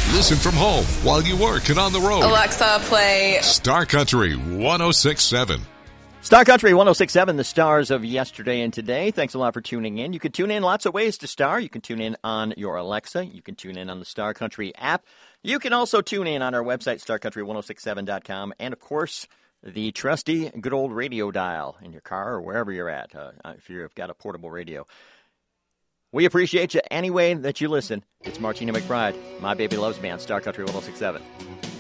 Listen from home while you work and on the road. Alexa, play Star Country 106.7. Star Country 106.7, the stars of yesterday and today. Thanks a lot for tuning in. You can tune in lots of ways to star. You can tune in on your Alexa. You can tune in on the Star Country app. You can also tune in on our website, starcountry1067.com. And, of course, the trusty good old radio dial in your car or wherever you're at, if you've got a portable radio. We appreciate you any way that you listen. It's Martina McBride. My Baby Loves Me on Star Country 106.7.